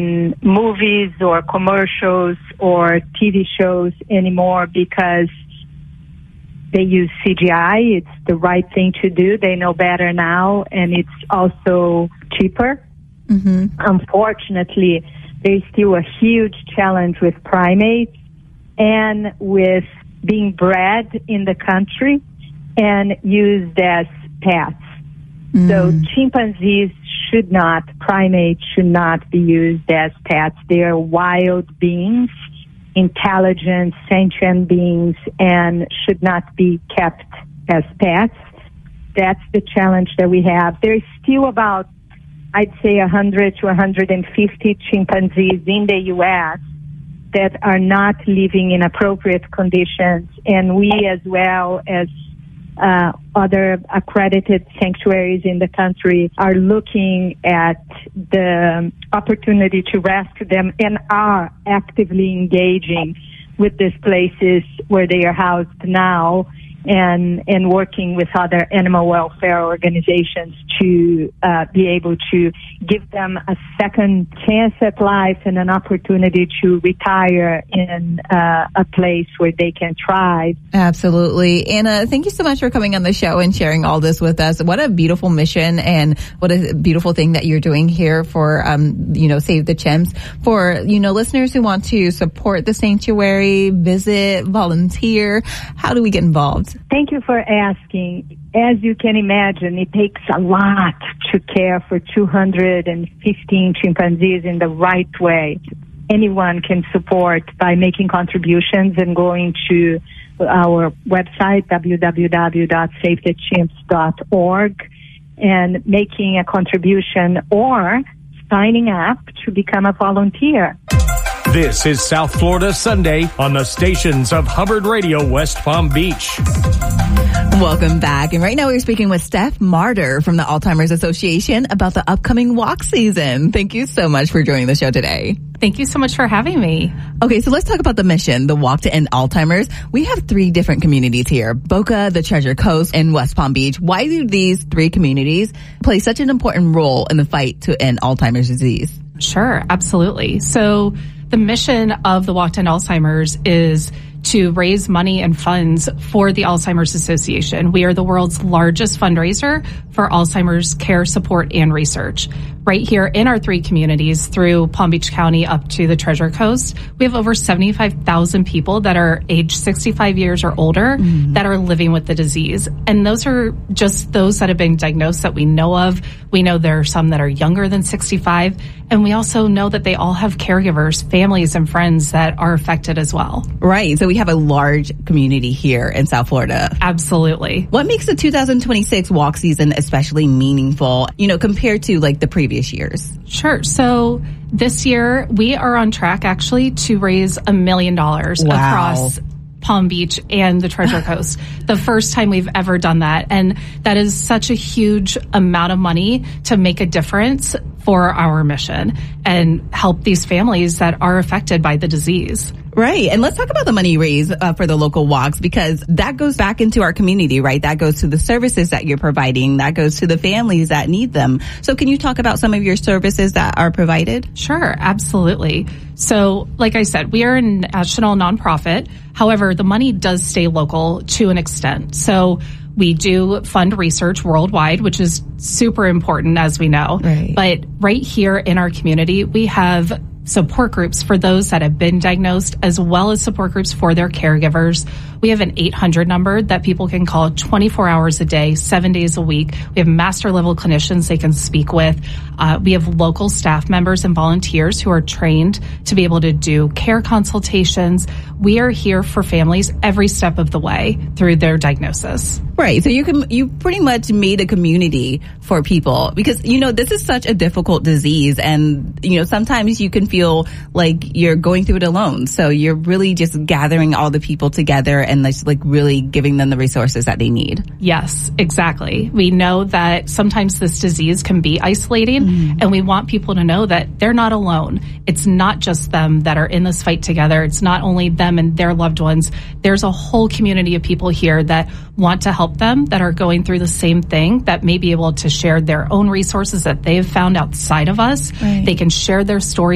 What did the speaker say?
movies or commercials or TV shows anymore because they use CGI. It's the right thing to do. They know better now, and it's also cheaper. Mm-hmm. Unfortunately, there's still a huge challenge with primates and with being bred in the country and used as pets. So chimpanzees primates should not be used as pets. They are wild beings, intelligent, sentient beings, and should not be kept as pets. That's the challenge that we have. There's still about, I'd say, 100 to 150 chimpanzees in the U.S. that are not living in appropriate conditions, and we, as well as other accredited sanctuaries in the country, are looking at the opportunity to rescue them and are actively engaging with these places where they are housed now and working with other animal welfare organizations to be able to give them a second chance at life and an opportunity to retire in a place where they can thrive. Absolutely. Anna, thank you so much for coming on the show and sharing all this with us. What a beautiful mission and what a beautiful thing that you're doing here for, Save the Chimps. For, listeners who want to support the sanctuary, visit, volunteer, how do we get involved? Thank you for asking. As you can imagine, it takes a lot to care for 215 chimpanzees in the right way. Anyone can support by making contributions and going to our website, www.savethechimps.org, and making a contribution or signing up to become a volunteer. This is South Florida Sunday on the stations of Hubbard Radio West Palm Beach. Welcome back. And right now we're speaking with Steph Marder from the Alzheimer's Association about the upcoming walk season. Thank you so much for joining the show today. Thank you so much for having me. Okay, so let's talk about the mission, the Walk to End Alzheimer's. We have 3 different communities here, Boca, the Treasure Coast, and West Palm Beach. Why do these 3 communities play such an important role in the fight to end Alzheimer's disease? Sure, absolutely. So the mission of the Walk to End Alzheimer's is to raise money and funds for the Alzheimer's Association. We are the world's largest fundraiser for Alzheimer's care, support, and research. Right here in our 3 communities, through Palm Beach County up to the Treasure Coast, we have over 75,000 people that are age 65 years or older that are living with the disease. And those are just those that have been diagnosed that we know of. We know there are some that are younger than 65. And we also know that they all have caregivers, families, and friends that are affected as well. Right. So we have a large community here in South Florida. Absolutely. What makes the 2026 walk season especially meaningful, compared to like the previous years? Sure. So this year we are on track actually to raise $1 million across Palm Beach and the Treasure Coast. The first time we've ever done that. And that is such a huge amount of money to make a difference for our mission and help these families that are affected by the disease. Right. And let's talk about the money raised for the local walks, because that goes back into our community, right? That goes to the services that you're providing. That goes to the families that need them. So can you talk about some of your services that are provided? Sure. Absolutely. So like I said, we are a national nonprofit. However, the money does stay local to an extent. So we do fund research worldwide, which is super important, as we know. Right. But right here in our community, we have support groups for those that have been diagnosed, as well as support groups for their caregivers. We have an 800 number that people can call 24 hours a day, 7 days a week. We have master level clinicians they can speak with. We have local staff members and volunteers who are trained to be able to do care consultations. We are here for families every step of the way through their diagnosis. Right. So you pretty much made a community for people, because, this is such a difficult disease, and, sometimes you can feel like you're going through it alone. So you're really just gathering all the people together and just really giving them the resources that they need. Yes, exactly. We know that sometimes this disease can be isolating, and we want people to know that they're not alone. It's not just them that are in this fight together. It's not only them and their loved ones. There's a whole community of people here that want to help them, that are going through the same thing, that may be able to share their own resources that they've found outside of us. Right. They can share their story